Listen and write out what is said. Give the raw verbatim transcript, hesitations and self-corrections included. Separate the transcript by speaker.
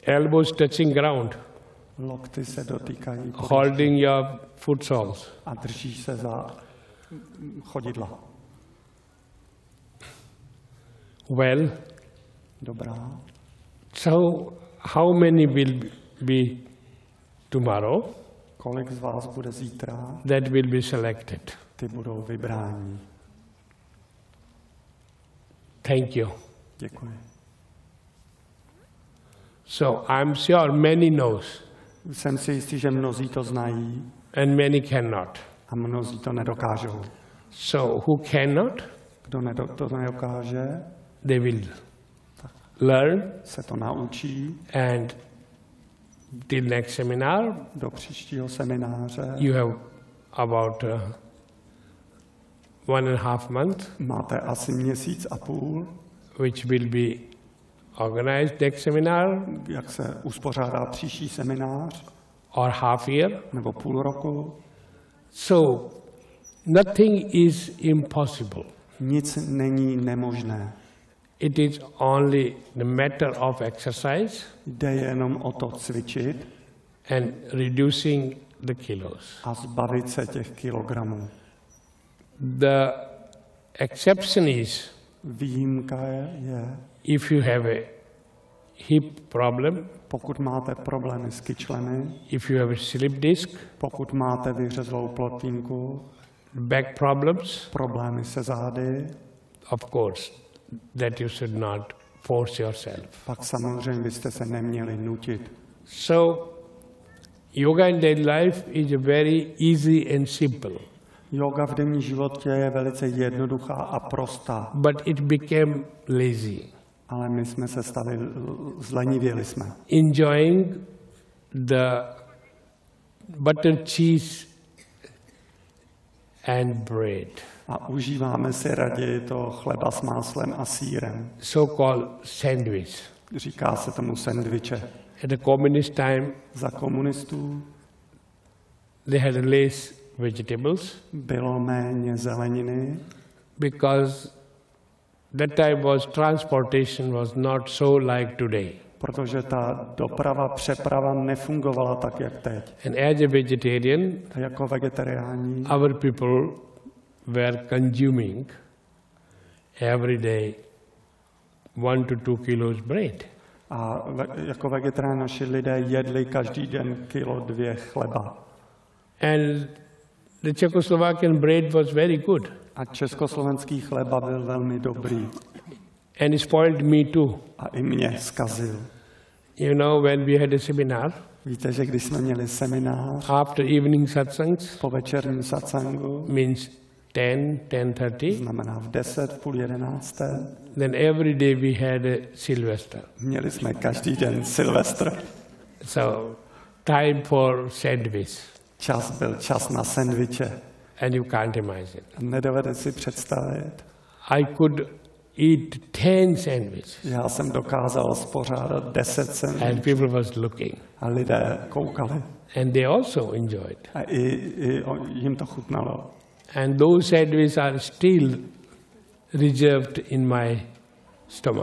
Speaker 1: Elbows touching ground.
Speaker 2: Lokty se dotýkají podlažky.
Speaker 1: Holding your foot soles.
Speaker 2: A držíš se za chodidla.
Speaker 1: Well,
Speaker 2: Dobrá.
Speaker 1: so how many will be tomorrow?
Speaker 2: Kolik z vás bude zítra?
Speaker 1: That will be selected.
Speaker 2: Ty budou vybráni.
Speaker 1: Thank you.
Speaker 2: Děkuji.
Speaker 1: So I'm sure many knows
Speaker 2: Jsem si jistý, že mnozí to znají
Speaker 1: and many cannot.
Speaker 2: a mnozí to nedokážou.
Speaker 1: So who cannot,
Speaker 2: Kdo nedo- to nedokáže,
Speaker 1: they will learn,
Speaker 2: se to naučí
Speaker 1: and till next seminar
Speaker 2: do příštího semináře.
Speaker 1: you have about uh, one and a half month,
Speaker 2: Máte asi měsíc a půl,
Speaker 1: which will be organized next seminar,
Speaker 2: jak se uspořádá příští seminář,
Speaker 1: or half year.
Speaker 2: nebo půl roku.
Speaker 1: So nothing is impossible.
Speaker 2: Nic není nemožné.
Speaker 1: It is only the matter of exercise
Speaker 2: Jde jenom o to cvičit
Speaker 1: and reducing the kilos.
Speaker 2: a zbavit se těch kilogramů.
Speaker 1: The exception is
Speaker 2: Výjimka je, je,
Speaker 1: if you have a hip problem,
Speaker 2: pokud máte problémy s kyčlemi,
Speaker 1: if you have a slip disc,
Speaker 2: pokud máte vyhřezlou plotínku,
Speaker 1: back problems,
Speaker 2: problémy se zády,
Speaker 1: of course, that you should not force yourself.
Speaker 2: pak samozřejmě byste se neměli nutit.
Speaker 1: So, yoga in daily life is a very easy and simple,
Speaker 2: Yoga v denním životě je velice jednoduchá a prostá,
Speaker 1: but it became lazy.
Speaker 2: ale my jsme se stali, zlenivěli jsme.
Speaker 1: Enjoying the butter, cheese and bread,
Speaker 2: A užíváme si raději to chleba s máslem a sýrem.
Speaker 1: so-called sandwich.
Speaker 2: Říká se tomu sendviče.
Speaker 1: At the communist time,
Speaker 2: Za komunistů
Speaker 1: they had less vegetables
Speaker 2: bylo méně zeleniny,
Speaker 1: because that time was transportation was not so like today.
Speaker 2: protože ta doprava, přeprava nefungovala tak, jak teď.
Speaker 1: And as a vegetarian,
Speaker 2: A jako vegetariáni
Speaker 1: our people were consuming every day one to two kilos bread.
Speaker 2: a ve, jako vegetariáni naši lidé jedli každý den kilo dvě chleba.
Speaker 1: And the Czechoslovakian bread was very good.
Speaker 2: A československý chleba byl velmi dobrý.
Speaker 1: And it spoiled me too.
Speaker 2: A i mě zkazil.
Speaker 1: You know, when we had a seminar,
Speaker 2: Víte, že když jsme měli seminář
Speaker 1: after evening satsangs,
Speaker 2: po večerním satsangu,
Speaker 1: means ten, ten thirty,
Speaker 2: znamená v deset, v půl jedenácté,
Speaker 1: then every day we had a Sylvester.
Speaker 2: měli jsme každý den Silvestr.
Speaker 1: So, time for sandwich.
Speaker 2: Čas byl čas na sendviče.
Speaker 1: And you can't imagine.
Speaker 2: Nedovede si představit.
Speaker 1: I could eat ten sandwiches.
Speaker 2: Já jsem dokázal spořádat deset
Speaker 1: And
Speaker 2: sendvičů
Speaker 1: people was looking.
Speaker 2: a lidé koukali.
Speaker 1: And they also enjoyed.
Speaker 2: A i, i o- jim to chutnalo.
Speaker 1: And those sandwiches are still reserved in my stomach.